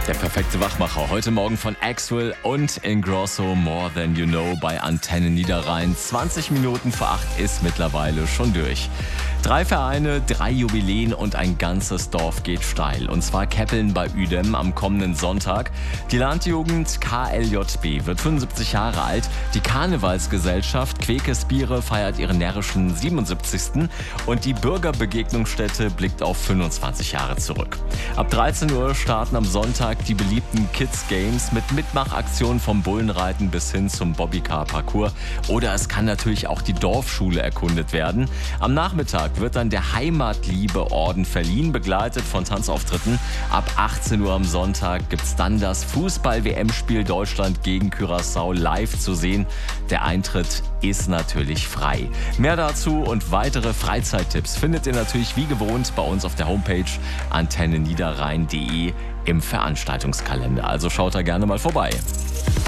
Der perfekte Wachmacher. Heute Morgen von Axwell und Ingrosso, More Than You Know bei Antenne Niederrhein. 20 Minuten vor 8 ist mittlerweile schon durch. 3 Vereine, 3 Jubiläen und ein ganzes Dorf geht steil. Und zwar Keppeln bei Uedem am kommenden Sonntag. Die Landjugend KLJB wird 75 Jahre alt. Die Karnevalsgesellschaft Quekes Biere feiert ihren närrischen 77. Und die Bürgerbegegnungsstätte blickt auf 25 Jahre zurück. Ab 13 Uhr starten am Sonntag die beliebten Kids Games mit Mitmachaktionen vom Bullenreiten bis hin zum Bobbycar-Parcours. Oder es kann natürlich auch die Dorfschule erkundet werden. Am Nachmittag wird dann der Heimatliebe-Orden verliehen, begleitet von Tanzauftritten. Ab 18 Uhr am Sonntag gibt es dann das Fußball-WM-Spiel Deutschland gegen Curaçao live zu sehen. Der Eintritt ist natürlich frei. Mehr dazu und weitere Freizeittipps findet ihr natürlich wie gewohnt bei uns auf der Homepage antenneniederrhein.de im Veranstaltungskalender. Also schaut da gerne mal vorbei.